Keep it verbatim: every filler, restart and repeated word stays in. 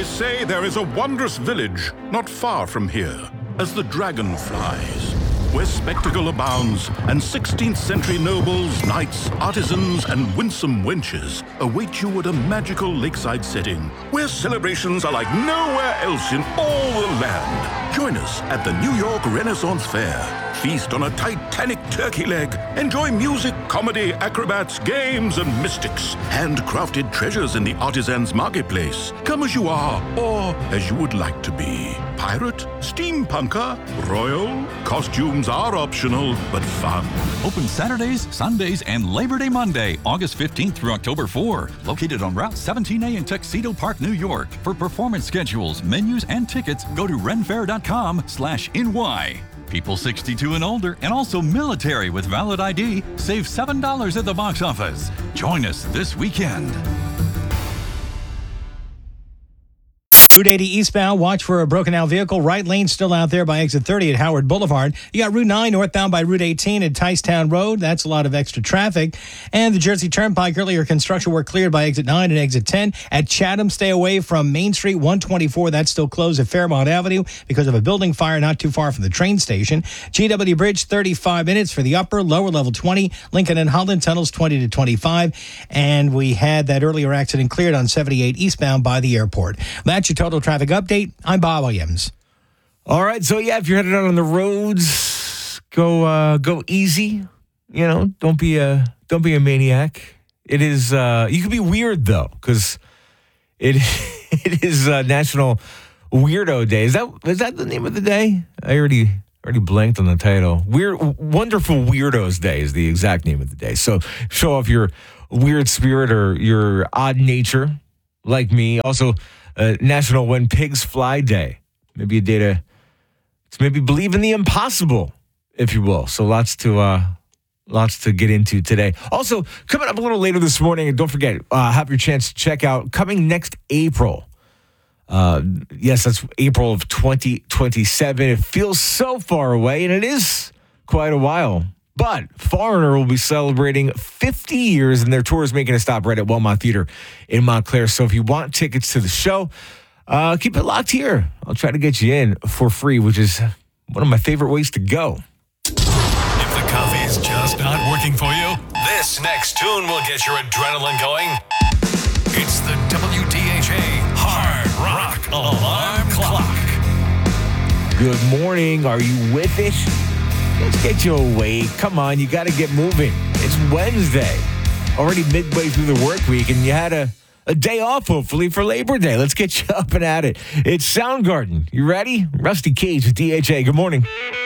They say there is a wondrous village not far from here, as the dragon flies, where spectacle abounds, and sixteenth century nobles, knights, artisans, and winsome wenches await you at a magical lakeside setting, where celebrations are like nowhere else in all the land. Join us at the New York Renaissance Fair. Feast on a Titanic turkey leg. Enjoy music, comedy, acrobats, games, and mystics. Handcrafted treasures in the artisans' marketplace. Come as you are, or as you would like to be. Pirate, steampunker, royal. Costumes are optional, but fun. Open Saturdays, Sundays, and Labor Day Monday, August fifteenth through October fourth. Located on Route seventeen A in Tuxedo Park, New York. For performance schedules, menus, and tickets, go to renfair.com slash NY. People sixty-two and older, and also military with valid I D, save seven dollars at the box office. Join us this weekend. Route eighty eastbound, watch for a broken out vehicle. Right lane still out there by exit thirty at Howard Boulevard. You got Route nine northbound by Route eighteen at Ticetown Road. That's a lot of extra traffic. And the Jersey Turnpike, earlier construction work cleared by exit nine and exit ten. At Chatham, stay away from Main Street one twenty-four. That's still closed at Fairmont Avenue because of a building fire not too far from the train station. G W Bridge, thirty-five minutes for the upper, lower level twenty. Lincoln and Holland tunnels, twenty to twenty-five. And we had that earlier accident cleared on seventy-eight eastbound by the airport. That's your total traffic update. I'm Bob Williams. All right, so yeah, if you're headed out on the roads, go uh, go easy. You know, don't be a don't be a maniac. It is uh, you can be weird though, because it it is uh, National Weirdo Day. Is that is that the name of the day? I already already blanked on the title. Weird, Wonderful Weirdos Day is the exact name of the day. So show off your weird spirit or your odd nature, like me. Also, uh, National When Pigs Fly Day. Maybe a day to, to maybe believe in the impossible, if you will. So lots to uh, lots to get into today. Also, coming up a little later this morning, and don't forget, uh, have your chance to check out coming next April. Uh, yes, that's April of twenty twenty-seven. It feels so far away, and it is quite a while. But Foreigner will be celebrating fifty years, and their tour is making a stop right at Wellmont Theater in Montclair. So if you want tickets to the show, uh, keep it locked here. I'll try to get you in for free, which is one of my favorite ways to go. If the coffee is just not working for you, this next tune will get your adrenaline going. It's the W D H A Hard Rock Alarm Clock. Good morning. Are you with it? Let's get you awake. Come on, you got to get moving. It's Wednesday, already midway through the work week, and you had a, a day off, hopefully, for Labor Day. Let's get you up and at it. It's Soundgarden. You ready? Rusty Cage with D H A. Good morning.